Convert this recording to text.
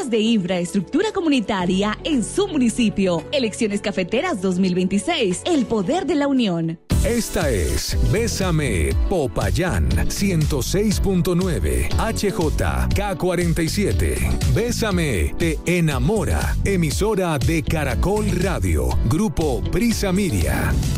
obras de infraestructura comunitaria en su municipio. Elecciones Cafeteras 2026. El poder de la unión. Esta es Bésame Popayán 106.9 HJK47. Bésame te enamora. Emisora de Caracol Radio. Grupo Prisa Miria.